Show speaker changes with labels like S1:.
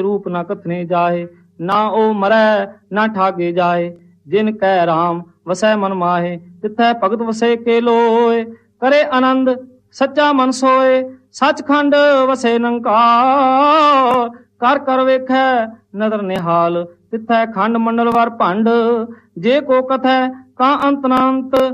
S1: रूप न कथने जाए, ना ओ मरै ना ठागे जाए। जिन कै राम वसै मन माहे, तिथै भगत वसे के लोए। करे आनंद सच्चा मन सोए, सचखंड वसे निरंकार। कर कर वेखै नदर निहाल, तिथै खंड मंडल वर भंड। जे को कथै का अंत न अंत,